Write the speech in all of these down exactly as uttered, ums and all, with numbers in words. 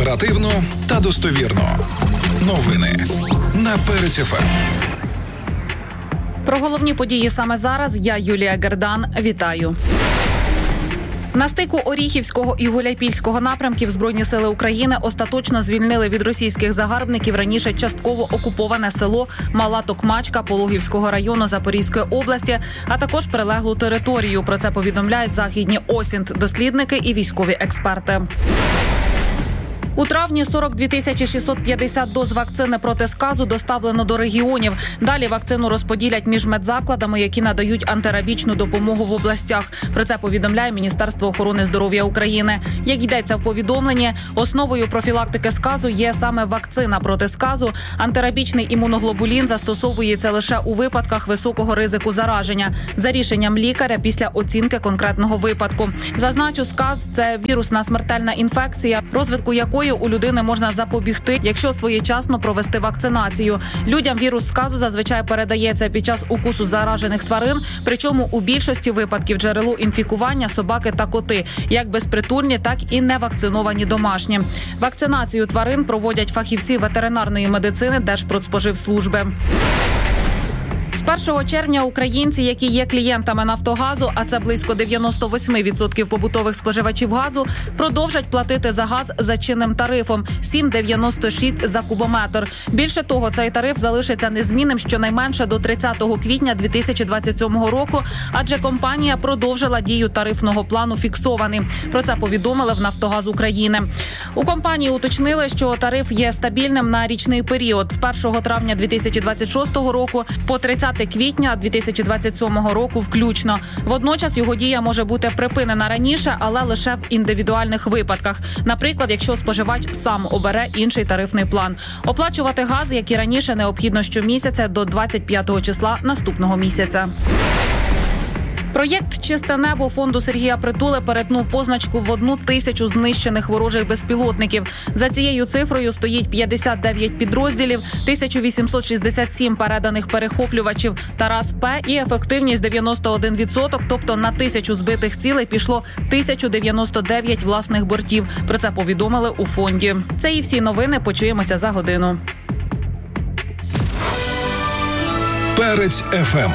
Оперативно та достовірно. Новини на Перець еф ем. Про головні події саме зараз я, Юлія Гердан. Вітаю. На стику Оріхівського і Гуляйпільського напрямків Збройні сили України остаточно звільнили від російських загарбників раніше частково окуповане село Мала Токмачка Пологівського району Запорізької області, а також прилеглу територію. Про це повідомляють західні ОСІНТ, дослідники і військові експерти. У травні сорок дві тисячі шістсот п'ятдесят доз вакцини проти сказу доставлено до регіонів. Далі вакцину розподілять між медзакладами, які надають антирабічну допомогу в областях. Про це повідомляє Міністерство охорони здоров'я України. Як йдеться в повідомленні, основою профілактики сказу є саме вакцина проти сказу. Антирабічний імуноглобулін застосовується лише у випадках високого ризику зараження за рішенням лікаря після оцінки конкретного випадку. Зазначу, сказ – це вірусна смертельна інфекція, розвитку якої у людини можна запобігти, якщо своєчасно провести вакцинацію. Людям вірус сказу зазвичай передається під час укусу заражених тварин, причому у більшості випадків джерело інфікування – собаки та коти, як безпритульні, так і невакциновані домашні. Вакцинацію тварин проводять фахівці ветеринарної медицини Держпродспоживслужби. З першого червня українці, які є клієнтами «Нафтогазу», а це близько дев'яносто вісім відсотків побутових споживачів газу, продовжать платити за газ за чинним тарифом – сім дев'яносто шість за кубометр. Більше того, цей тариф залишиться незмінним щонайменше до тридцятого квітня дві тисячі двадцять сьомого року, адже компанія продовжила дію тарифного плану «Фіксований». Про це повідомили в «Нафтогаз України». У компанії уточнили, що тариф є стабільним на річний період з першого травня дві тисячі двадцять шостого року по тридцятого квітня дві тисячі двадцять сьомого року включно. Водночас його дія може бути припинена раніше, але лише в індивідуальних випадках. Наприклад, якщо споживач сам обере інший тарифний план. Оплачувати газ, як і раніше, необхідно щомісяця до двадцять п'ятого числа наступного місяця. Проєкт «Чисте небо» фонду Сергія Притули перетнув позначку в одну тисячу знищених ворожих безпілотників. За цією цифрою стоїть п'ятдесят дев'ять підрозділів, тисяча вісімсот шістдесят сім переданих перехоплювачів Тарас-П і ефективність дев'яносто один відсоток, тобто на тисячу збитих цілей пішло тисяча дев'яносто дев'ять власних бортів. Про це повідомили у фонді. Це і всі новини. Почуємося за годину. Перець еф ем.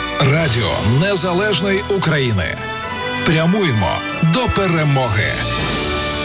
Радіо Незалежної України. Прямуємо до перемоги.